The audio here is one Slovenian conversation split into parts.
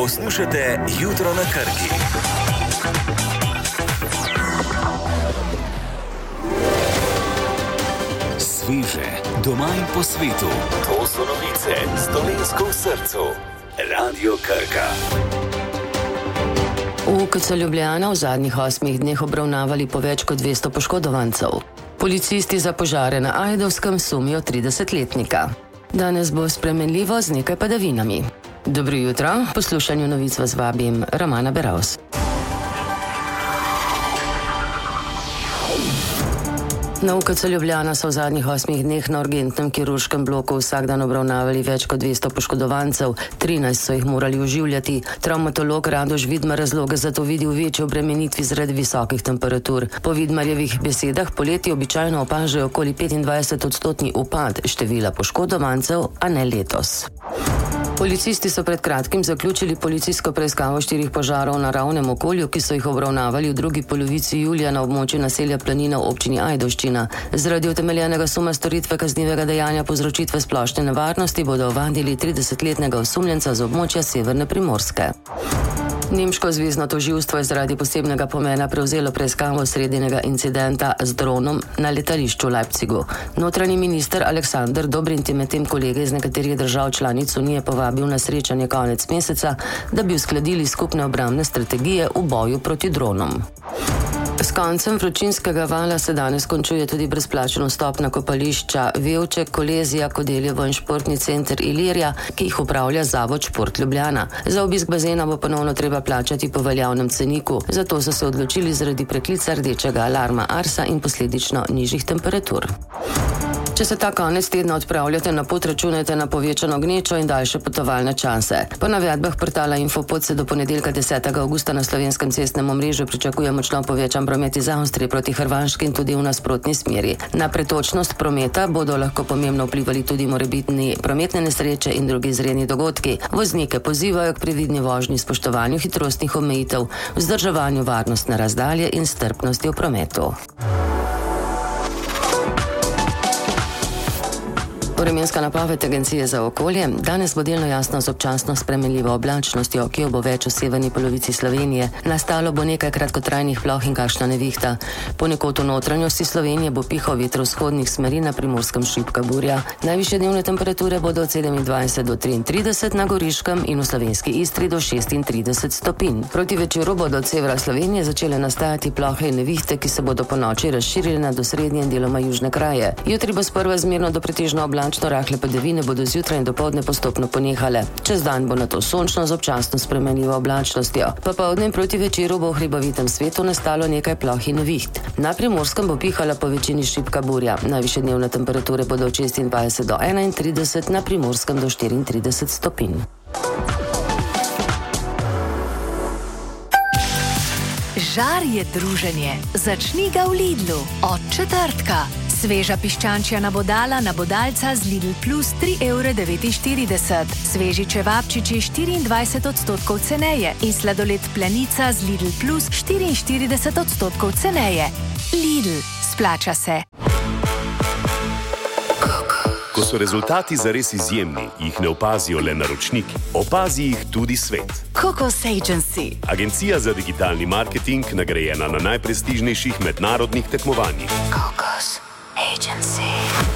Poslušate Jutro na Krki. Sveže, doma in po svetu. To so novice z Dolenjsko v srcu. Radio Krka. V UKC Ljubljana v zadnjih 8 dneh obravnavali po več kot 200 poškodovancev. Policisti za požare na Ajdovskem sumijo 30-letnika. Danes bo spremenljivo z nekaj padavinami. Dobro jutro, poslušanju novic vas vabim Romana Beravs. Na UKC Ljubljana so v zadnjih 8 dneh na urgentnem kirurškem bloku vsak dan obravnavali več kot 200 poškodovancev, 13 so jih morali oživljati. Travmatolog Radoš Vidmar razloge za to vidi v večji obremenitvi zaradi visokih temperatur. Po Vidmarjevih besedah poleti običajno opažajo okoli 25% upad števila poškodovancev, a ne letos. Policisti so pred kratkim zaključili policijsko preiskavo 4 požarov v naravnem okolju, ki so jih obravnavali v drugi polovici julija na območju naselja Planina v občini Ajdovščina. Zaradi utemeljenega suma storitve kaznivega dejanja povzročitve splošne nevarnosti bodo ovadili 30-letnega osumljenca z območja Severne Primorske. Nemško zvezno tožilstvo je zaradi posebnega pomena prevzelo preiskavo sredinega incidenta z dronom na letališču v Leipzigu. Notranji minister Aleksander Dobrindt je medtem kolege iz nekaterih držav članic Unije povabil na srečanje konec meseca, da bi uskladili skupne obrambne strategije v boju proti dronom. S koncem vročinskega vala se danes končuje tudi brezplačen vstop na kopališča Vevček, Kolezija, Kodeljevo in športni center Ilirija, ki jih upravlja Zavod Šport Ljubljana. Za obisk bazena bo ponovno treba plačati po veljavnem ceniku, zato so se odločili zaradi preklica rdečega alarma Arsa in posledično nižjih temperatur. Če se ta konec tedna odpravljate na pot, računajte na povečano gnečo in daljše potovalne čase. Po navedbah portala Infopod se do ponedeljka 10. avgusta na slovenskem cestnem omrežju pričakuje močno povečan promet iz Avstrije proti Hrvaški in tudi v nasprotni smeri. Na pretočnost prometa bodo lahko pomembno vplivali tudi morebitni prometne nesreče in drugi izredni dogodki. Voznike pozivajo k previdni vožnji, spoštovanju hitrostnih omejitev, vzdrževanju varnostne razdalje in strpnosti v prometu. Vremenska napoved Agencije za okolje. Danes bo delno jasno z občasno spremenljivo oblačnostjo, ki jo bo več v severni polovici Slovenije. Nastalo bo nekaj kratkotrajnih ploh in kakšna nevihta. Ponekod v notranjosti Slovenije bo pihal veter vzhodnih smeri, na Primorskem šibka burja. Najvišje dnevne temperature bodo od 27 do 33 na Goriškem in v slovenski Istri do 36 stopinj. Proti večeru bodo od severa Slovenije začele nastajati plohe in nevihte, ki se bodo po noči razširile do srednje in deloma južne kraje. Jutri bo sprva zmerno do pretežno oblačno, rahle padavine bodo zjutraj in dopoldne postopno ponehale. Čez dan bo nato sončno z občasno spremenljivo oblačnostjo. Popoldne proti večeru bo v hribovitem svetu nastalo nekaj ploh in neviht. Na Primorskem bo pihala po večini šibka burja. Najvišje dnevne temperature bodo od 26 do 31, na Primorskem do 34 stopinj. Žar je druženje. Začni ga v Lidlu. Od četrtka. Sveža piščančja nabodala nabodalca z Lidl Plus 3,49 €. Sveži čevapčiči 24% ceneje in sladoled Planica z Lidl Plus 44% ceneje. Lidl, splača se. Ko so rezultati zares izjemni, jih ne opazijo le naročniki, opazi jih tudi svet. Kokos Agency. Agencija za digitalni marketing, nagrajena na najprestižnejših mednarodnih tekmovanjih. Kokos Agency.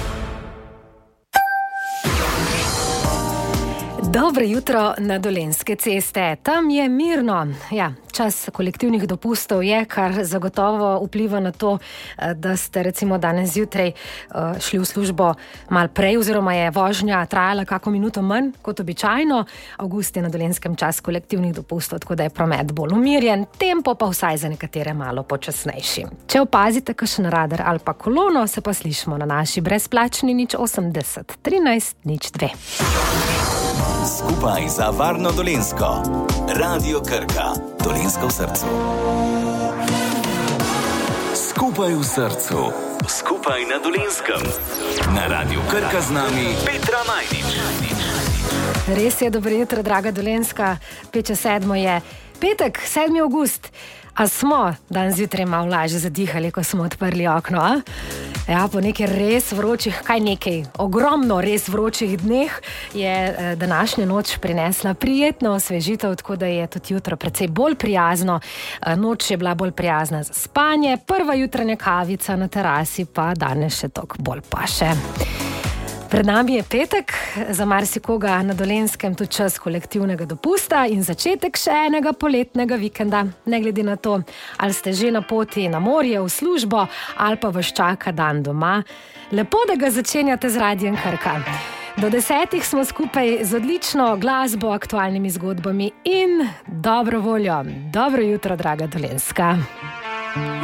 Dobro jutro na Dolenjske ceste. Tam je mirno. Ja, čas kolektivnih dopustov je, kar zagotovo vpliva na to, da ste recimo danes zjutraj šli v službo malo prej, oziroma je vožnja trajala kako minuto manj kot običajno. Avgust je na Dolenjskem čas kolektivnih dopustov, tako da je promet bolj umirjen, tempo pa vsaj za nekatere malo počasnejši. Če opazite kakšen radar ali pa kolono, se pa slišimo na naši brezplačni 080 13 02. Skupaj za varno Dolenjsko. Radio Krka. Dolenjsko v srcu. Skupaj v srcu. Skupaj na Dolenjskem. Na Radio Krka z nami Petra Majdič. Res je, dobro jutro, draga Dolenjska. 5:07 je petek, 7. avgust. A smo dan zjutraj malo lažje zadihali, ko smo odprli okno, a? Ja, po nekaj res vročih, ogromno res vročih dneh je današnja noč prinesla prijetno osvežitev, tako da je tudi jutro precej bolj prijazno. Noč je bila bolj prijazna za spanje, prva jutranja kavica na terasi pa danes še toliko bolj paše. Pred nami je petek, za marsikoga na Dolenjskem tudi čas kolektivnega dopusta in začetek še enega poletnega vikenda. Ne glede na to, ali ste že na poti na morje, v službo ali pa vas čaka dan doma. Lepo, da ga začenjate z Radiem Krka. Do 10 smo skupaj z odlično glasbo, aktualnimi zgodbami in dobro voljo. Dobro jutro, draga Dolenjska.